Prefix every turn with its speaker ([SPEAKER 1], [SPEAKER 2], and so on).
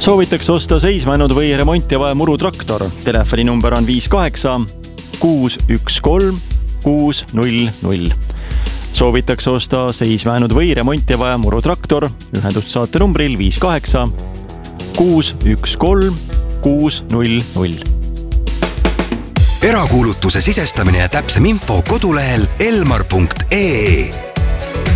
[SPEAKER 1] Soovitakse osta seisma jäänud või remonti vaja murutraktor. Telefoninumber on 58 613 600. Soovitakse osta seisma jäänud või remonti vaja murutraktor. Ühendust saate numbril 58 613 600.
[SPEAKER 2] Erakuulutuse sisestamine ja täpsem info kodulehel elmar.ee.